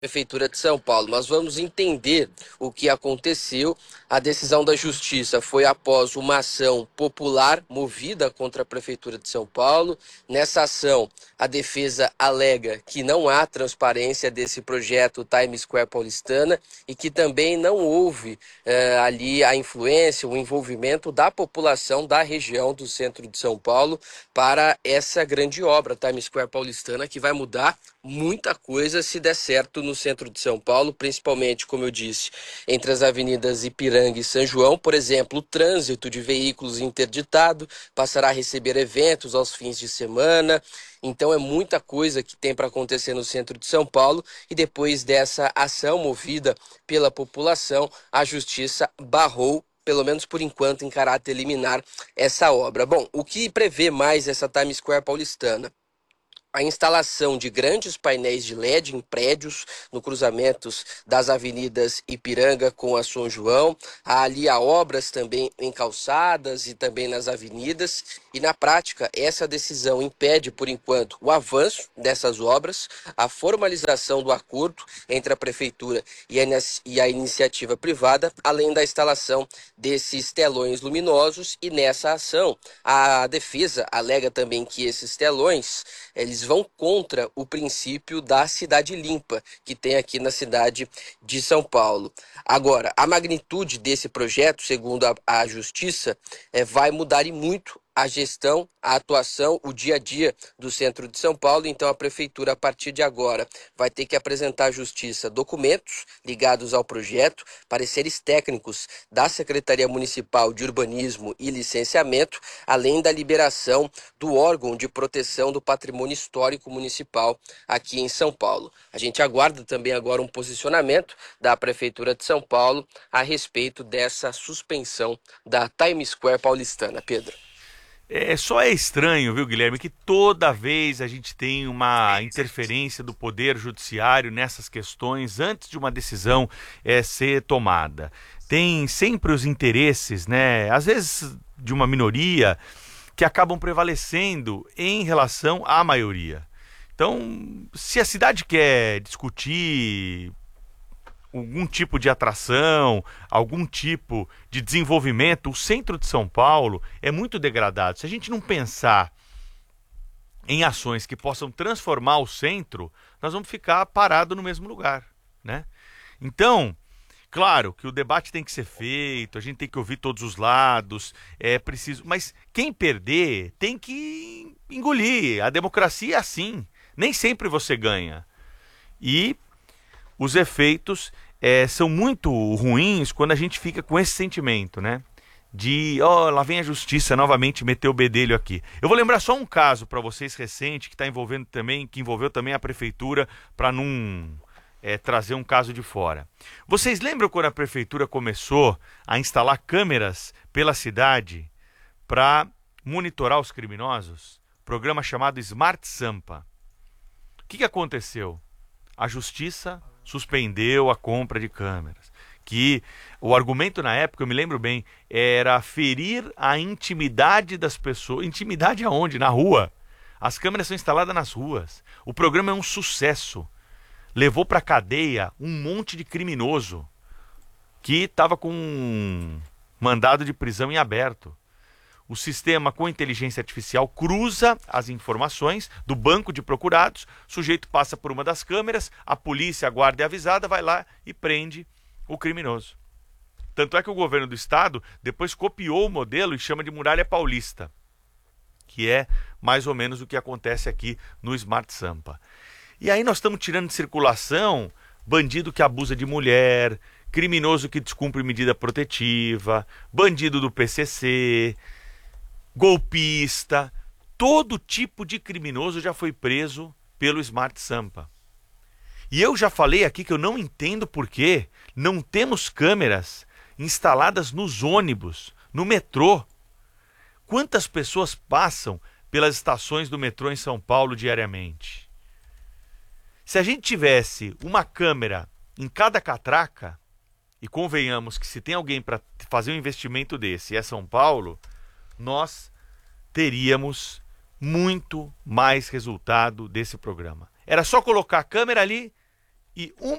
Prefeitura de São Paulo. Nós vamos entender o que aconteceu. A decisão da Justiça foi após uma ação popular movida contra a Prefeitura de São Paulo. Nessa ação, a defesa alega que não há transparência desse projeto Times Square Paulistana e que também não houve ali a influência, o envolvimento da população da região do centro de São Paulo para essa grande obra Times Square Paulistana, que vai mudar muita coisa se der certo no centro de São Paulo, principalmente, como eu disse, entre as avenidas Ipiranga e São João. Por exemplo, o trânsito de veículos interditado passará a receber eventos aos fins de semana. Então é muita coisa que tem para acontecer no centro de São Paulo, e depois dessa ação movida pela população, a justiça barrou, pelo menos por enquanto, em caráter liminar, essa obra. Bom, o que prevê mais essa Times Square paulistana? A instalação de grandes painéis de LED em prédios no cruzamentos das avenidas Ipiranga com a São João. Ali há obras também em calçadas e também nas avenidas. E na prática, essa decisão impede, por enquanto, o avanço dessas obras, a formalização do acordo entre a Prefeitura e a iniciativa privada, além da instalação desses telões luminosos. E nessa ação, a defesa alega também que esses telões eles vão contra o princípio da cidade limpa que tem aqui na cidade de São Paulo. Agora, a magnitude desse projeto, segundo a Justiça, vai mudar e muito a gestão, a atuação, o dia a dia do centro de São Paulo. Então a Prefeitura, a partir de agora, vai ter que apresentar à Justiça documentos ligados ao projeto, pareceres técnicos da Secretaria Municipal de Urbanismo e Licenciamento, além da liberação do órgão de proteção do patrimônio histórico municipal aqui em São Paulo. A gente aguarda também agora um posicionamento da Prefeitura de São Paulo a respeito dessa suspensão da Times Square paulistana. Pedro. Só é estranho, viu, Guilherme, que toda vez a gente tem uma interferência do Poder Judiciário nessas questões antes de uma decisão ser tomada. Tem sempre os interesses, né, às vezes de uma minoria, que acabam prevalecendo em relação à maioria. Então, se a cidade quer discutir algum tipo de atração, algum tipo de desenvolvimento, o centro de São Paulo é muito degradado. Se a gente não pensar em ações que possam transformar o centro, nós vamos ficar parado no mesmo lugar, né? Então, claro que o debate tem que ser feito, a gente tem que ouvir todos os lados, é preciso, mas quem perder tem que engolir. A democracia é assim, nem sempre você ganha. E os efeitos são muito ruins quando a gente fica com esse sentimento, né? De, lá vem a justiça novamente meter o bedelho aqui. Eu vou lembrar só um caso para vocês recente que envolveu também a prefeitura, para não trazer um caso de fora. Vocês lembram quando a prefeitura começou a instalar câmeras pela cidade para monitorar os criminosos? Programa chamado Smart Sampa. O que aconteceu? A justiça suspendeu a compra de câmeras. Que o argumento na época, eu me lembro bem, era ferir a intimidade das pessoas. Intimidade aonde? Na rua. As câmeras são instaladas nas ruas. O programa é um sucesso. Levou para a cadeia um monte de criminoso que estava com um mandado de prisão em aberto. O sistema com inteligência artificial cruza as informações do banco de procurados, o sujeito passa por uma das câmeras, a polícia, a guarda é avisada, vai lá e prende o criminoso. Tanto é que o governo do estado depois copiou o modelo e chama de Muralha Paulista, que é mais ou menos o que acontece aqui no Smart Sampa. E aí nós estamos tirando de circulação bandido que abusa de mulher, criminoso que descumpre medida protetiva, bandido do PCC, golpista, todo tipo de criminoso já foi preso pelo Smart Sampa. E eu já falei aqui que eu não entendo por que não temos câmeras instaladas nos ônibus, no metrô. Quantas pessoas passam pelas estações do metrô em São Paulo diariamente? Se a gente tivesse uma câmera em cada catraca, e convenhamos que se tem alguém para fazer um investimento desse e é São Paulo, nós teríamos muito mais resultado desse programa. Era só colocar a câmera ali E um